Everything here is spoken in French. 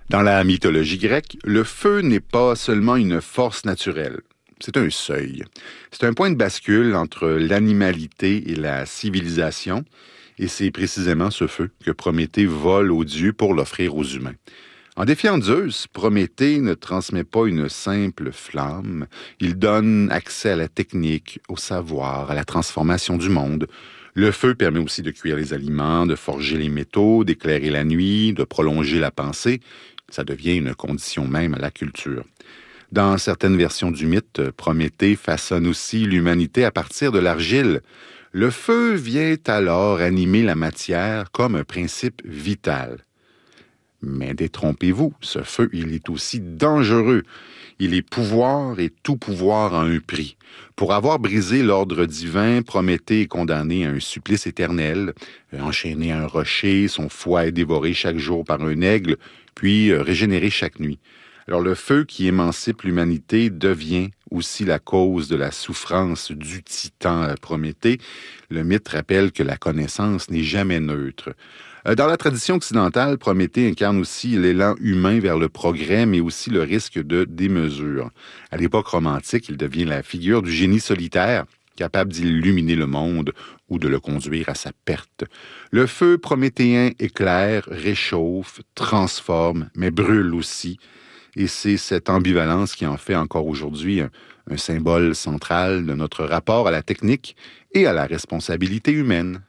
Dans la mythologie grecque, le feu n'est pas seulement une force naturelle, c'est un seuil. C'est un point de bascule entre l'animalité et la civilisation, et c'est précisément ce feu que Prométhée vole aux dieux pour l'offrir aux humains. En défiant Zeus, Prométhée ne transmet pas une simple flamme, il donne accès à la technique, au savoir, à la transformation du monde. Le feu permet aussi de cuire les aliments, de forger les métaux, d'éclairer la nuit, de prolonger la pensée. Ça devient une condition même à la culture. Dans certaines versions du mythe, Prométhée façonne aussi l'humanité à partir de l'argile. Le feu vient alors animer la matière comme un principe vital. Mais détrompez-vous, ce feu, il est aussi dangereux. Il est pouvoir et tout pouvoir a un prix. Pour avoir brisé l'ordre divin, Prométhée est condamné à un supplice éternel, enchaîné à un rocher, son foie est dévoré chaque jour par un aigle, puis régénéré chaque nuit. Alors le feu qui émancipe l'humanité devient aussi la cause de la souffrance du titan Prométhée. Le mythe rappelle que la connaissance n'est jamais neutre. Dans la tradition occidentale, Prométhée incarne aussi l'élan humain vers le progrès, mais aussi le risque de démesure. À l'époque romantique, il devient la figure du génie solitaire, capable d'illuminer le monde ou de le conduire à sa perte. Le feu prométhéen éclaire, réchauffe, transforme, mais brûle aussi. Et c'est cette ambivalence qui en fait encore aujourd'hui un symbole central de notre rapport à la technique et à la responsabilité humaine.